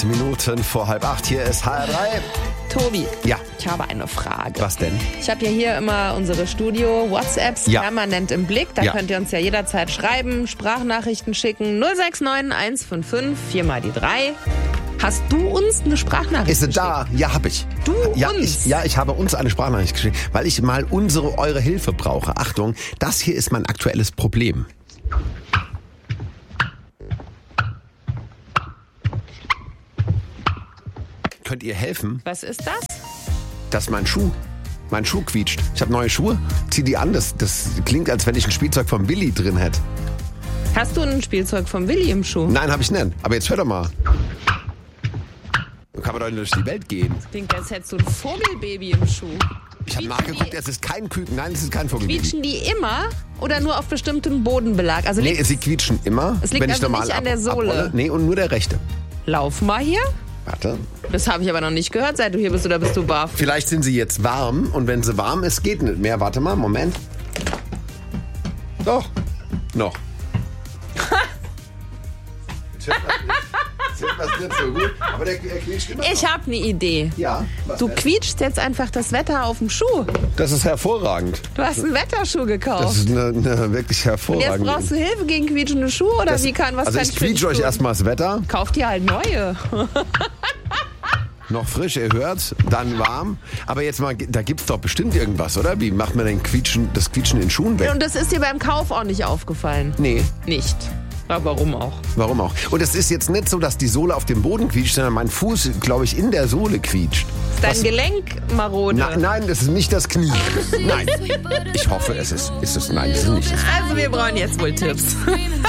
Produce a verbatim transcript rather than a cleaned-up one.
Acht Minuten vor halb acht. Hier ist H R drei. Tobi, Ja. ich habe eine Frage. Was denn? Ich habe ja hier immer unsere Studio-WhatsApps Ja. permanent im Blick. Da Ja. könnt ihr uns ja jederzeit schreiben, Sprachnachrichten schicken. null sechs neun eins fünf fünf vier mal die drei. Hast du uns eine Sprachnachricht Ist sie geschickt? da? Ja, hab ich. Du ja, uns? Ich, ja, ich habe uns eine Sprachnachricht geschickt, weil ich mal unsere, eure Hilfe brauche. Achtung, das hier ist mein aktuelles Problem. Könnt ihr helfen, Was ist das? dass mein Schuh, mein Schuh quietscht? Ich habe neue Schuhe, zieh die an. Das, das klingt, als wenn ich ein Spielzeug von Willi drin hätte. Hast du ein Spielzeug vom Willi im Schuh? Nein, habe ich nicht. Aber jetzt hör doch mal. So kann man doch nicht durch die Welt gehen. Klingt, als hättest du ein Vogelbaby im Schuh. Ich habe Quietschen nachgeguckt, die- es ist kein Küken. Nein, es ist kein Vogelbaby. Quietschen die immer oder nur auf bestimmtem Bodenbelag? Also Nee, liegt's- sie quietschen immer, Es liegt wenn ich also normal nicht an ab- der Sohle. abrolle. Nee, und nur der rechte. Lauf mal hier. Warte. Das habe ich aber noch nicht gehört, seit du hier bist, oder bist du barfuß? Vielleicht sind sie jetzt warm und wenn sie warm ist, geht nicht mehr. Warte mal, Moment. Doch, noch. Das ist nicht so gut, aber der, der quietscht immer Ich noch. habe eine Idee. Ja, was Du denn? quietschst jetzt einfach das Wetter auf dem Schuh. Das ist hervorragend. Du hast einen Wetterschuh Das gekauft. ist eine, eine wirklich Jetzt hervorragende. brauchst du Hilfe gegen quietschende Schuhe oder Das- wie kann was also kann ich ich für dich quietsche euch tun? erstmal das Wetter. Kauf dir halt neue. Noch frisch, ihr hört, dann warm. Aber jetzt mal, da gibt's doch bestimmt irgendwas, oder? Wie macht man denn Quietschen, das Quietschen in Schuhen weg? Und das ist dir beim Kauf auch nicht aufgefallen? Nee, Nicht. Aber warum auch? warum auch? Und es ist jetzt nicht so, dass die Sohle auf dem Boden quietscht, sondern mein Fuß, glaube ich, in der Sohle quietscht. Ist dein Was- Gelenk marode? Na, nein, das ist nicht das Knie. Nein. Ich hoffe, es ist, ist es. Nein, das ist nicht. Also wir brauchen jetzt wohl Tipps.